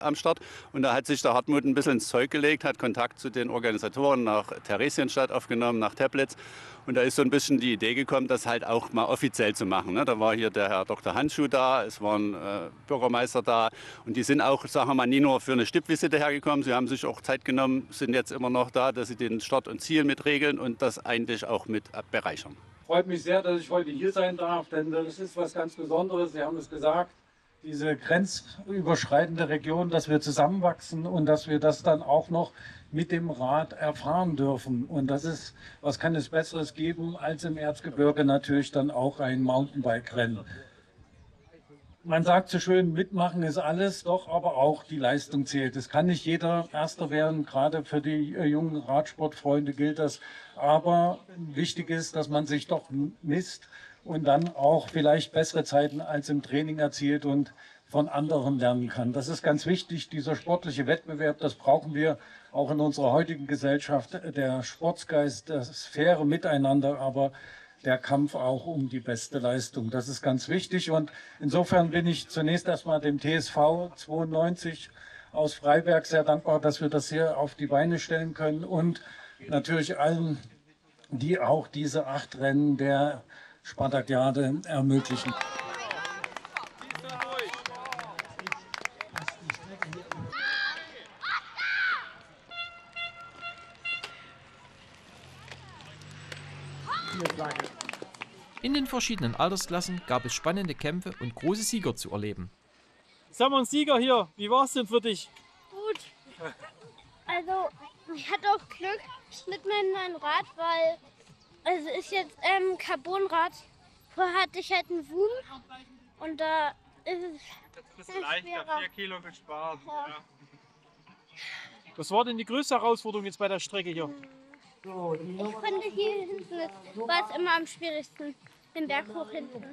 am Start. Und da hat sich der Hartmut ein bisschen ins Zeug gelegt, hat Kontakt zu den Organisatoren nach Theresienstadt aufgenommen, nach Teplitz. Und da ist so ein bisschen die Idee gekommen, das halt auch mal offiziell zu machen. Ne? Da war hier der Herr Dr. Handschuh da, es waren Bürgermeister da. Und die sind auch, sagen wir mal, nie nur für eine Stippvisite hergekommen. Sie haben sich auch Zeit genommen, sind jetzt immer noch da, dass sie den Start und Ziel mitregeln und das eigentlich auch mit bereichern. Freut mich sehr, dass ich heute hier sein darf, denn das ist was ganz Besonderes. Sie haben es gesagt, diese grenzüberschreitende Region, dass wir zusammenwachsen und dass wir das dann auch noch mit dem Rad erfahren dürfen. Und das ist, was kann es Besseres geben, als im Erzgebirge natürlich dann auch ein Mountainbike-Rennen. Man sagt so schön, mitmachen ist alles, doch aber auch die Leistung zählt. Es kann nicht jeder Erster werden, gerade für die jungen Radsportfreunde gilt das. Aber wichtig ist, dass man sich doch misst und dann auch vielleicht bessere Zeiten als im Training erzielt und von anderen lernen kann. Das ist ganz wichtig, dieser sportliche Wettbewerb, das brauchen wir auch in unserer heutigen Gesellschaft. Der Sportsgeist, das faire Miteinander, aber der Kampf auch um die beste Leistung. Das ist ganz wichtig und insofern bin ich zunächst erstmal dem TSV 92 aus Freiberg sehr dankbar, dass wir das hier auf die Beine stellen können und natürlich allen, die auch diese 8 Rennen der Spartakiade ermöglichen. In den verschiedenen Altersklassen gab es spannende Kämpfe und große Sieger zu erleben. Jetzt haben wir einen Sieger hier. Wie war es denn für dich? Gut. Also ich hatte auch Glück mit meinem neuen Rad, weil es ist jetzt Carbonrad. Vorher hatte ich halt einen Woom und da ist es Das ist leichter, 4 Kilo gespart. Ja. Ja. Was war denn die größte Herausforderung jetzt bei der Strecke hier? Ich konnte hier hinten, war es immer am schwierigsten, den Berg hoch hinten.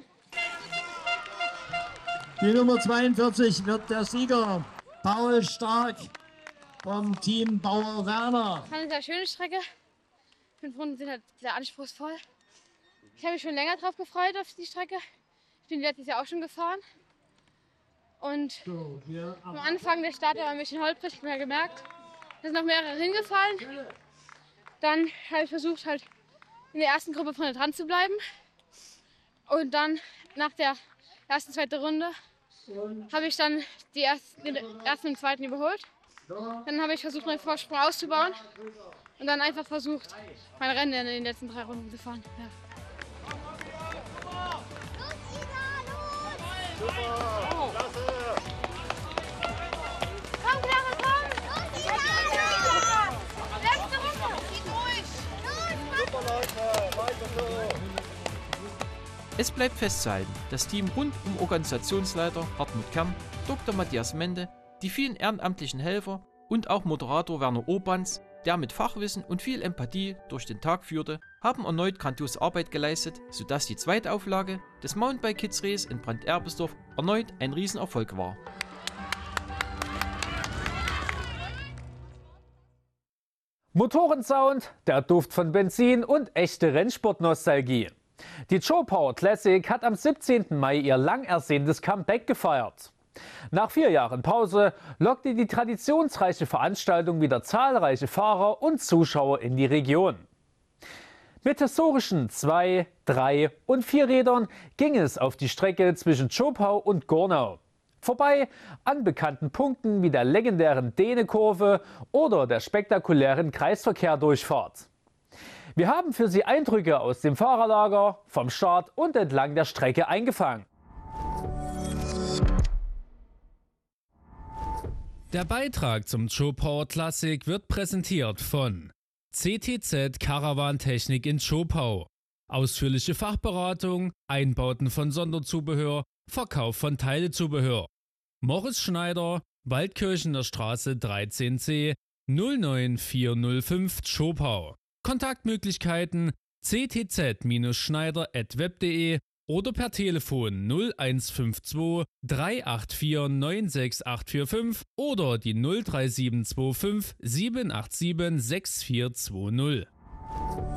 Die Nummer 42 wird der Sieger, Paul Stark vom Team Bauer Werner. Das war eine sehr schöne Strecke. 5 Runden sind halt sehr anspruchsvoll. Ich habe mich schon länger drauf gefreut auf die Strecke. Ich bin letztes Jahr auch schon gefahren. Und am Anfang der Start war ein bisschen holprig, ich habe ja gemerkt. Da sind noch mehrere hingefallen. Dann habe ich versucht, halt in der ersten Gruppe vorne dran zu bleiben. Und dann nach der ersten, zweiten Runde habe ich dann den ersten und zweiten überholt. Dann habe ich versucht, meinen Vorsprung auszubauen. Und dann einfach versucht, mein Rennen in den letzten 3 Runden zu fahren. Ja. Komm, Clara, komm! Letzte Runde! Es bleibt festzuhalten, das Team rund um Organisationsleiter Hartmut Kern, Dr. Matthias Mende, die vielen ehrenamtlichen Helfer und auch Moderator Werner Urbans, der mit Fachwissen und viel Empathie durch den Tag führte, haben erneut grandiose Arbeit geleistet, sodass die zweite Auflage des Mountainbike Kids Race in Brand-Erbesdorf erneut ein Riesenerfolg war. Motorensound, der Duft von Benzin und echte Rennsportnostalgie. Die Joe Power Classic hat am 17. Mai ihr lang ersehntes Comeback gefeiert. Nach 4 Jahren Pause lockte die traditionsreiche Veranstaltung wieder zahlreiche Fahrer und Zuschauer in die Region. Mit historischen 2-, 3- und 4-Rädern ging es auf die Strecke zwischen Zschopau und Gornau. Vorbei an bekannten Punkten wie der legendären Dehne-Kurve oder der spektakulären Kreisverkehrdurchfahrt. Wir haben für Sie Eindrücke aus dem Fahrerlager, vom Start und entlang der Strecke eingefangen. Der Beitrag zum Joe Power Classic wird präsentiert von CTZ Caravan Technik in Zschopau. Ausführliche Fachberatung, Einbauten von Sonderzubehör, Verkauf von Teilezubehör. Morris Schneider, Waldkirchener Straße 13c 09405 Zschopau. Kontaktmöglichkeiten ctz-schneider@web.de oder per Telefon 0152 384 96845 oder die 03725 787 6420.